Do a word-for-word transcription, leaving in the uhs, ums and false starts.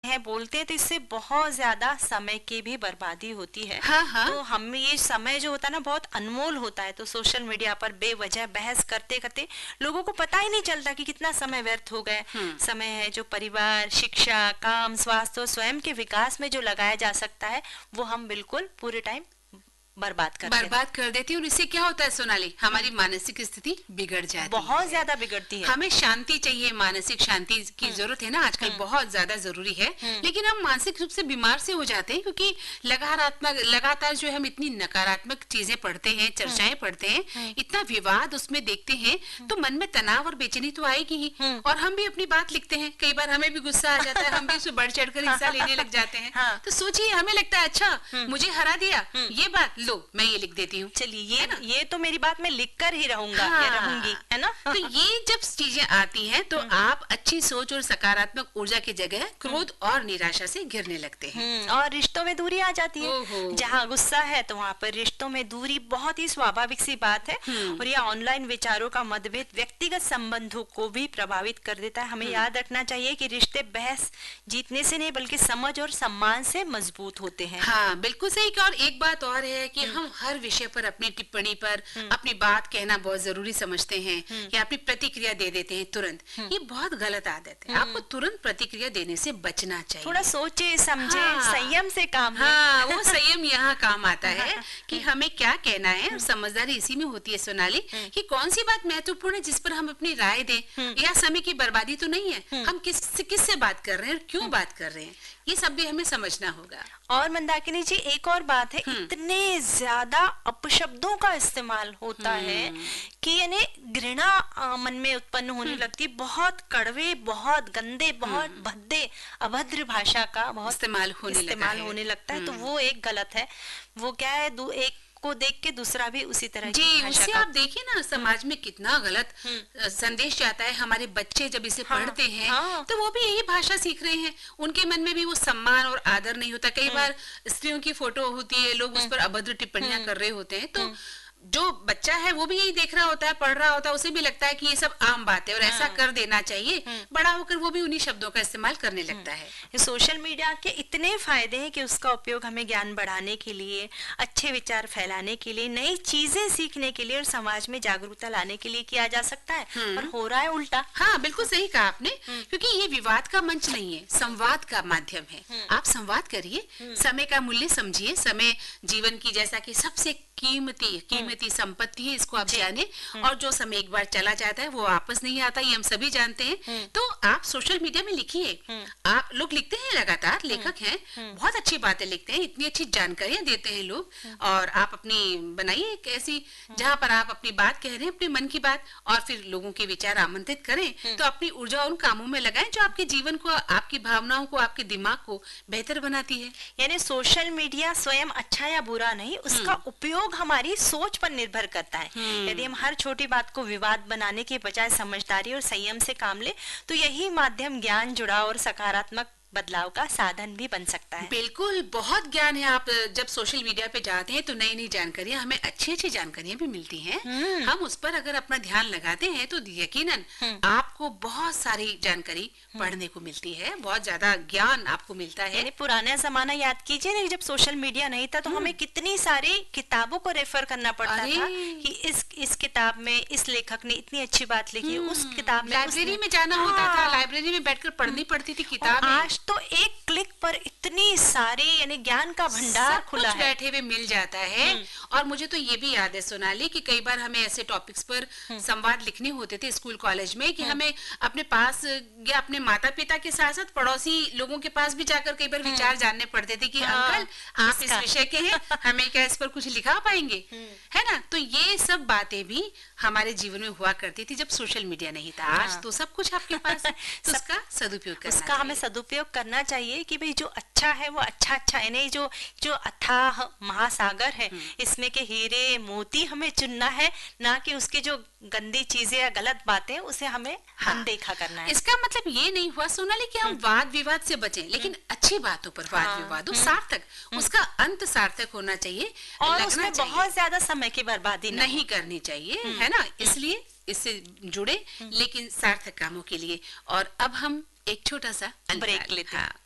हैं, बोलते हैं, तो इससे बहुत ज्यादा समय की भी बर्बादी होती है। हाँ, हाँ। तो हम ये समय जो होता है ना बहुत अनमोल होता है, तो सोशल मीडिया पर बेवजह बहस करते करते लोगों को पता ही नहीं चलता कि कितना समय व्यर्थ हो गया। समय है जो परिवार, शिक्षा, काम, स्वास्थ्य और स्वयं के विकास में जो लगाया जा सकता है वो हम बिल्कुल पूरे टाइम बर्बाद कर बर्बाद कर देती है। और इससे क्या होता है सोनाली, हमारी मानसिक स्थिति बिगड़ जाती है, बहुत ज्यादा बिगड़ती है। हमें शांति चाहिए, मानसिक शांति की जरूरत है ना, आजकल बहुत ज्यादा जरूरी है। लेकिन हम मानसिक रूप से बीमार से हो जाते हैं क्योंकि लगातार लगातार जो हम इतनी नकारात्मक चीजें पढ़ते हैं, चर्चाएं पढ़ते हैं, इतना विवाद उसमें देखते हैं, तो मन में तनाव और बेचैनी तो आएगी ही। और हम भी अपनी बात लिखते हैं, कई बार हमें भी गुस्सा आ जाता है, हम भी उसमें बढ़ चढ़ कर हिस्सा लेने लग जाते हैं। तो सोचिए, हमें लगता है अच्छा मुझे हरा दिया, ये बात लो मैं ये लिख देती हूँ, चलिए ये ये तो मेरी बात मैं लिख कर ही रहूंगा, हाँ, या रहूंगी, है ना। तो ये जब चीजें आती हैं तो आप अच्छी सोच और सकारात्मक ऊर्जा की जगह क्रोध और निराशा से घिरने लगते हैं, और रिश्तों में दूरी आ जाती है। जहाँ गुस्सा है तो वहाँ पर रिश्तों में दूरी बहुत ही स्वाभाविक सी बात है। और यह ऑनलाइन विचारों का मतभेद व्यक्तिगत संबंधों को भी प्रभावित कर देता है। हमें याद रखना चाहिए कि रिश्ते बहस जीतने से नहीं बल्कि समझ और सम्मान से मजबूत होते हैं। हाँ बिल्कुल सही। और एक बात और है कि हम हर विषय पर अपनी टिप्पणी पर अपनी बात कहना बहुत जरूरी समझते हैं या अपनी प्रतिक्रिया दे देते हैं तुरंत। ये बहुत गलत आदत है, आपको तुरंत प्रतिक्रिया देने से बचना चाहिए। थोड़ा सोचे समझे, हाँ, संयम से काम ले। हाँ, वो संयम यहाँ काम आता है कि हमें क्या कहना है। और समझदारी इसी में होती है सोनाली कि कौन सी बात महत्वपूर्ण है जिस पर हम अपनी राय दें, या समय की बर्बादी तो नहीं है, हम किस किस से बात कर रहे हैं और क्यों बात कर रहे हैं, ये सब भी हमें समझना होगा। और मंदाकिनी जी एक और बात है, इतने ज्यादा अपशब्दों का इस्तेमाल होता है कि यानी घृणा मन में उत्पन्न होने लगती है। बहुत कड़वे, बहुत गंदे, बहुत भद्दे, अभद्र भाषा का बहुत इस्तेमाल होने इस्तेमाल लगा होने लगता है। तो वो एक गलत है। वो क्या है, दो एक को देख के दूसरा भी उसी तरह जी, उससे आप देखिए ना समाज में कितना गलत संदेश जाता है। हमारे बच्चे जब इसे हाँ, पढ़ते हैं हाँ, तो वो भी यही भाषा सीख रहे हैं, उनके मन में भी वो सम्मान और आदर नहीं होता। कई बार स्त्रियों की फोटो होती है, लोग उस पर अभद्र टिप्पणियां कर रहे होते हैं, तो जो बच्चा है वो भी यही देख रहा होता है, पढ़ रहा होता है, उसे भी लगता है कि ये सब आम बात है और हाँ, ऐसा कर देना चाहिए। बड़ा होकर वो भी उन्हीं शब्दों का इस्तेमाल करने लगता है। सोशल मीडिया के इतने फायदे हैं कि उसका उपयोग हमें ज्ञान बढ़ाने के लिए, अच्छे विचार फैलाने के लिए, नई चीजें सीखने के लिए और समाज में जागरूकता लाने के लिए किया जा सकता है, और हो रहा है उल्टा। हाँ बिल्कुल सही कहा आपने, क्योंकि ये विवाद का मंच नहीं है, संवाद का माध्यम है। आप संवाद करिए, समय का मूल्य समझिए। समय जीवन की जैसा कि सबसे कीमती कीमती संपत्ति है, इसको आप जाने। और जो समय एक बार चला जाता है वो वापस नहीं आता, ये हम सभी जानते हैं। तो आप सोशल मीडिया में लिखिए, आप लोग लिखते हैं, लगातार लेखक हैं, बहुत अच्छी बातें लिखते हैं, इतनी अच्छी जानकारियां देते हैं लोग। और आप अपनी बनाइए एक ऐसी जहां पर आप अपनी बात कह रहे हैं, अपने मन की बात, और फिर लोगों के विचार आमंत्रित करें। तो अपनी ऊर्जा उन कामों में लगाएं जो आपके जीवन को, आपकी भावनाओं को, आपके दिमाग को बेहतर बनाती है। यानी सोशल मीडिया स्वयं अच्छा या बुरा नहीं, उसका उपयोग हमारी सोच पर निर्भर करता है। यदि हम हर छोटी बात को विवाद बनाने के बजाय समझदारी और संयम से काम ले तो यही माध्यम ज्ञान, जुड़ाव और सकारात्मक बदलाव का साधन भी बन सकता है। बिल्कुल, बहुत ज्ञान है। आप जब सोशल मीडिया पे जाते हैं तो नई नई जानकारियां, हमें अच्छी अच्छी जानकारियां भी मिलती हैं। हम उस पर अगर अपना ध्यान लगाते हैं तो यकीनन आपको बहुत सारी जानकारी पढ़ने को मिलती है, बहुत ज्यादा ज्ञान आपको मिलता है। यानी पुराना जमाना याद कीजिए ना, जब सोशल मीडिया नहीं था तो हमें कितनी सारी किताबों को रेफर करना पड़ता था कि इस इस किताब में इस लेखक ने इतनी अच्छी बात लिखी है, उस किताब में लाइब्रेरी में जाना होता था, लाइब्रेरी में बैठकर पढ़नी पड़ती थी किताब। तो एक क्लिक पर इतनी सारी यानी ज्ञान का भंडार खुला है, बैठे हुए मिल जाता है। और मुझे तो ये भी याद है सोनाली कि कई बार हमें ऐसे टॉपिक्स पर संवाद लिखने होते थे स्कूल कॉलेज में कि हमें अपने पास या अपने माता पिता के साथ साथ पड़ोसी लोगों के पास भी जाकर कई बार विचार जानने पड़ते थे कि अंकल आप इस विषय के हैं, हमें क्या इस पर कुछ लिखा पाएंगे, है ना। तो ये सब बातें भी हमारे जीवन में हुआ करती थी जब सोशल मीडिया नहीं था। आज तो सब कुछ आपके पास है, तो उसका सदुपयोग करना उसका हमें सदुपयोग करना चाहिए कि भाई जो अच्छा है वो अच्छा अच्छा है, नहीं जो जो अथाह महासागर है इसमें के हीरे मोती हमें चुनना है, ना कि उसकी जो गंदी चीजें या गलत बातें उसे हमें हाँ, अनदेखा करना है। इसका मतलब ये नहीं हुआ सोनाली कि हम वाद विवाद से बचें, लेकिन अच्छी बातों पर वाद विवाद हो, सार्थक, उसका अंत सार्थक होना चाहिए और उसमें बहुत ज्यादा समय की बर्बादी नहीं करनी चाहिए, है ना। इसलिए इससे जुड़े लेकिन सार्थक कामों के लिए। और अब हम एक छोटा सा ब्रेक लेते हैं।